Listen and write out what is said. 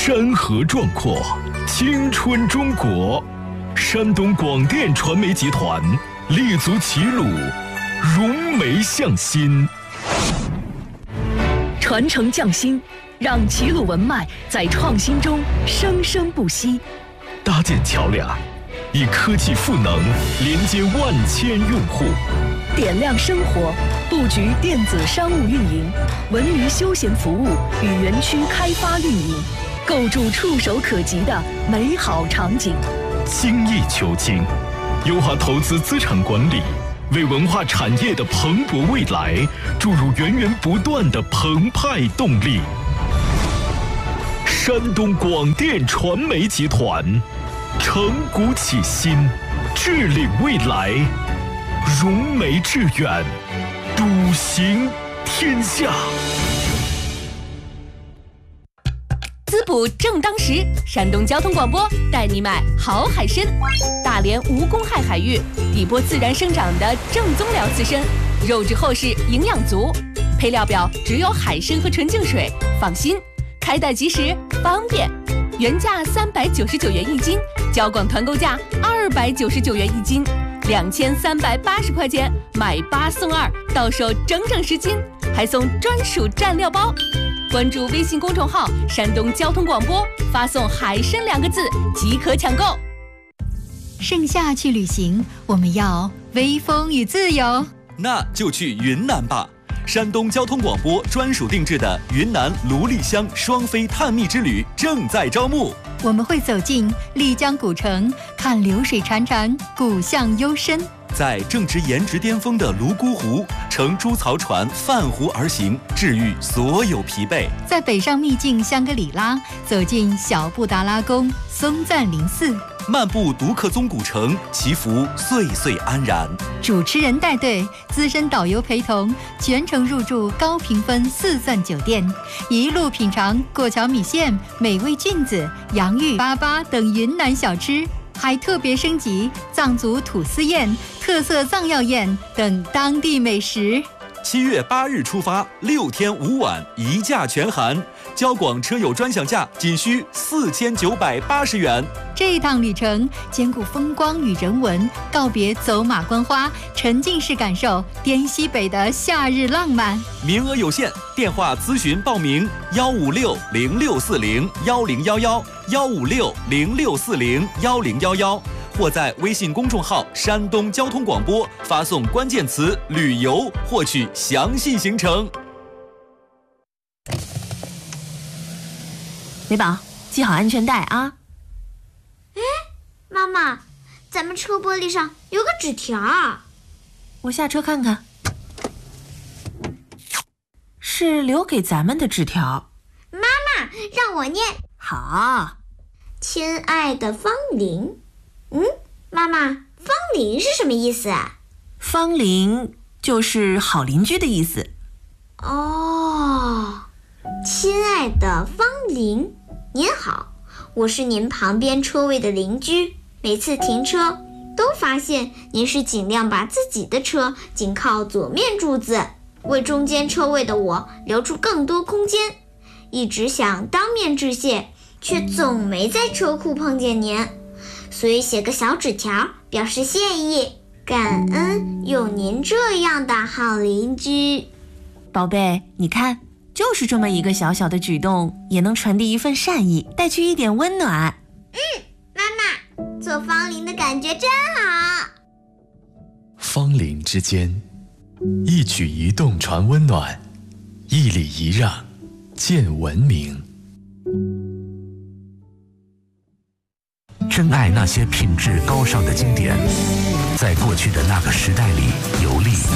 山河壮阔，青春中国。山东广电传媒集团立足齐鲁，融媒向心， 传承匠心，让齐鲁文脉在创新中生生不息。 搭建桥梁，以科技赋能连接万千用户。 点亮生活，布局电子商务运营、文娱休闲服务与园区开发运营，构筑触手可及的美好场景。 精益求精，优化投资资产管理，为文化产业的蓬勃未来注入源源不断的澎湃动力。山东广电传媒集团，承股启新，致领未来，融媒致远，笃行天下。 滋补正当时，山东交通广播带你买好海参。大连无公害海域，底波自然生长的正宗辽刺参，肉质厚实，营养足。配料表只有海参和纯净水，放心，开袋即时，方便。原价399元一斤，交广团购价299元一斤，2380块钱买8送2，到手整整10斤，还送专属蘸料包。关注微信公众号“山东交通广播”，发送“海参”2个字即可抢购。 盛夏去旅行，我们要微风与自由， 那就去云南吧。山东交通广播专属定制的云南芦莉乡双飞探秘之旅正在招募。 我们会走进丽江古城，看流水潺潺，古巷幽深。 在正值颜值巅峰的泸沽湖，乘猪槽船泛湖而行，治愈所有疲惫。 在北上秘境香格里拉，走进小布达拉宫、松赞林寺， 漫步独克宗古城，祈福岁岁安然。 主持人带队，资深导游陪同，全程入住高评分4钻酒店，一路品尝过桥米线、美味菌子、洋芋粑粑等云南小吃，还特别升级藏族土司宴、特色藏药宴等当地美食。 7月8日出发，6天5晚，一价全含，交广车友专享价仅需4980元。 这一趟旅程兼顾风光与人文，告别走马观花，沉浸式感受滇西北的夏日浪漫。 名额有限，电话咨询报名：15606401011，15606401011，或在微信公众号“山东交通广播”发送关键词“旅游”，获取详细行程。 美宝，系好安全带啊！ 哎，妈妈，咱们车玻璃上有个纸条。 我下车看看，是留给咱们的纸条。 妈妈，让我念。 好。 亲爱的方玲。妈妈，方玲是什么意思啊？ 方玲就是好邻居的意思。 哦，亲爱的方玲，您好，我是您旁边车位的邻居，每次停车都发现您是尽量把自己的车紧靠左面柱子，为中间车位的我留出更多空间，一直想当面致谢，却总没在车库碰见您，所以写个小纸条表示谢意，感恩有您这样的好邻居。 宝贝，你看，就是这么一个小小的举动，也能传递一份善意，带去一点温暖。 妈妈，做方玲的感觉真好。 方邻之间，一举一动传温暖，一礼一让见文明。 珍爱那些品质高尚的经典，在过去的那个时代里游历。